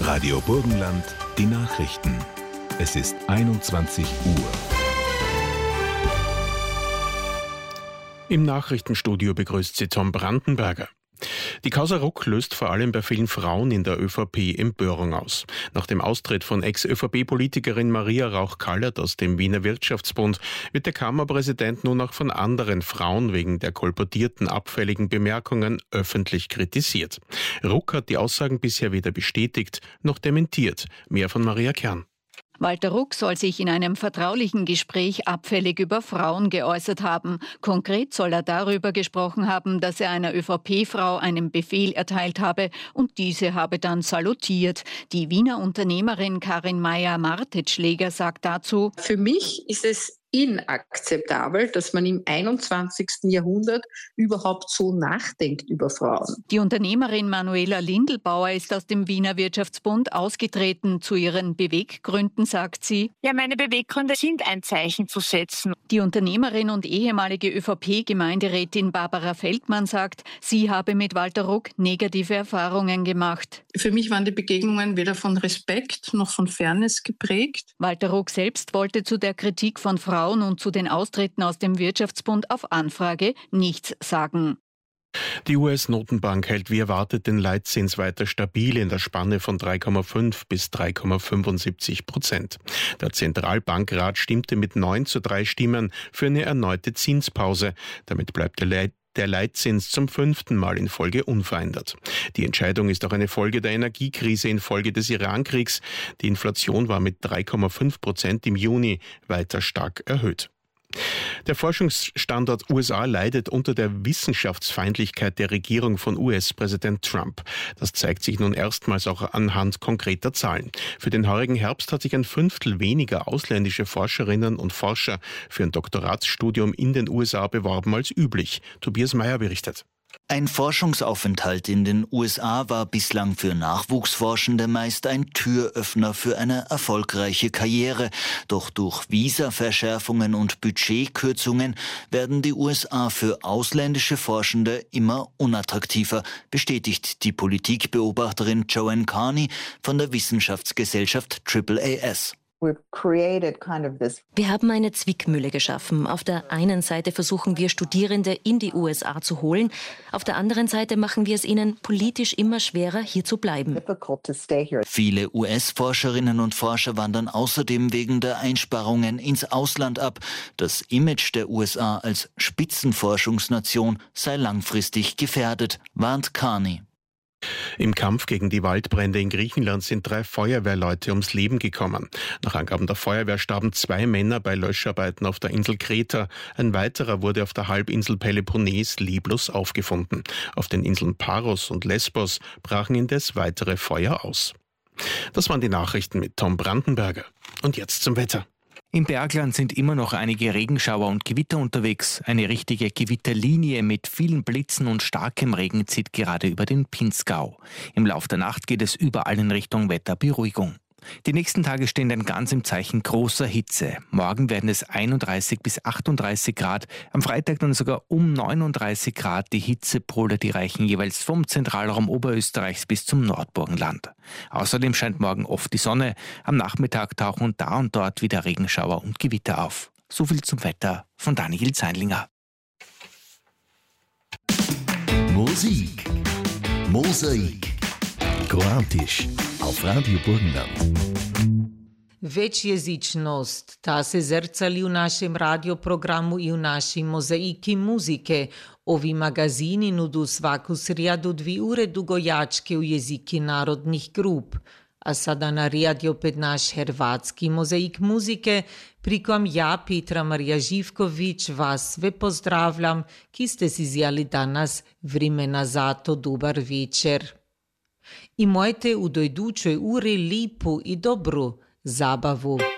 Radio Burgenland, die Nachrichten. Es ist 21 Uhr. Im Nachrichtenstudio begrüßt sie Tom Brandenberger. Die Causa Ruck löst vor allem bei vielen Frauen in der ÖVP Empörung aus. Nach dem Austritt von Ex-ÖVP-Politikerin Maria Rauch-Kallert aus dem Wiener Wirtschaftsbund wird der Kammerpräsident nun auch von anderen Frauen wegen der kolportierten abfälligen Bemerkungen öffentlich kritisiert. Ruck hat die Aussagen bisher weder bestätigt noch dementiert. Mehr von Maria Kern. Walter Ruck soll sich in einem vertraulichen Gespräch abfällig über Frauen geäußert haben. Konkret soll er darüber gesprochen haben, dass er einer ÖVP-Frau einen Befehl erteilt habe und diese habe dann salutiert. Die Wiener Unternehmerin Karin Meyer-Martetschläger sagt dazu: Für mich ist es inakzeptabel, dass man im 21. Jahrhundert überhaupt so nachdenkt über Frauen. Die Unternehmerin Manuela Lindelbauer ist aus dem Wiener Wirtschaftsbund ausgetreten. Zu ihren Beweggründen sagt sie: Ja, meine Beweggründe sind, ein Zeichen zu setzen. Die Unternehmerin und ehemalige ÖVP-Gemeinderätin Barbara Feldmann sagt, sie habe mit Walter Ruck negative Erfahrungen gemacht. Für mich waren die Begegnungen weder von Respekt noch von Fairness geprägt. Walter Ruck selbst wollte zu der Kritik von Frauen und zu den Austritten aus dem Wirtschaftsbund auf Anfrage nichts sagen. Die US-Notenbank hält wie erwartet den Leitzins weiter stabil in der Spanne von 3,5 bis 3,75%. Der Zentralbankrat stimmte mit 9:3 Stimmen für eine erneute Zinspause. Damit bleibt der Leitzins zum 5. Mal in Folge unverändert. Die Entscheidung ist auch eine Folge der Energiekrise infolge des Iran-Kriegs. Die Inflation war mit 3,5% im Juni weiter stark erhöht. Der Forschungsstandort USA leidet unter der Wissenschaftsfeindlichkeit der Regierung von US-Präsident Trump. Das zeigt sich nun erstmals auch anhand konkreter Zahlen. Für den heurigen Herbst hat sich ein Fünftel weniger ausländische Forscherinnen und Forscher für ein Doktoratsstudium in den USA beworben als üblich. Tobias Meyer berichtet. Ein Forschungsaufenthalt in den USA war bislang für Nachwuchsforschende meist ein Türöffner für eine erfolgreiche Karriere. Doch durch Visaverschärfungen und Budgetkürzungen werden die USA für ausländische Forschende immer unattraktiver, bestätigt die Politikbeobachterin Joanne Carney von der Wissenschaftsgesellschaft AAAS. Wir haben eine Zwickmühle geschaffen. Auf der einen Seite versuchen wir, Studierende in die USA zu holen. Auf der anderen Seite machen wir es ihnen politisch immer schwerer, hier zu bleiben. Viele US-Forscherinnen und Forscher wandern außerdem wegen der Einsparungen ins Ausland ab. Das Image der USA als Spitzenforschungsnation sei langfristig gefährdet, warnt Carney. Im Kampf gegen die Waldbrände in Griechenland sind 3 Feuerwehrleute ums Leben gekommen. Nach Angaben der Feuerwehr starben 2 Männer bei Löscharbeiten auf der Insel Kreta. Ein weiterer wurde auf der Halbinsel Peloponnes leblos aufgefunden. Auf den Inseln Paros und Lesbos brachen indes weitere Feuer aus. Das waren die Nachrichten mit Tom Brandenberger. Und jetzt zum Wetter. Im Bergland sind immer noch einige Regenschauer und Gewitter unterwegs. Eine richtige Gewitterlinie mit vielen Blitzen und starkem Regen zieht gerade über den Pinzgau. Im Lauf der Nacht geht es überall in Richtung Wetterberuhigung. Die nächsten Tage stehen dann ganz im Zeichen großer Hitze. Morgen werden es 31 bis 38 Grad, am Freitag dann sogar um 39 Grad. Die Hitzepole, die reichen jeweils vom Zentralraum Oberösterreichs bis zum Nordburgenland. Außerdem scheint morgen oft die Sonne. Am Nachmittag tauchen da und dort wieder Regenschauer und Gewitter auf. So viel zum Wetter von Daniel Zeinlinger. Musik. Mosaik. Kroatisch. Auf Radio Burgenland. Većjezičnost, ta se zrcali u našem radioprogramu i u našim mozaiki muzike. Ovi magazini nudu svaku srijadu 2 ure dugojačke u jeziki narodnih grup. A sada na rijadi opet naš hrvatski mozaik muzike, pri kom ja, Petra Marija Živković, vas sve pozdravljam, ki ste si zjali danas vremena za to. Dobar večer. Imajte u dojdućoj uri lipu i dobru zabavu.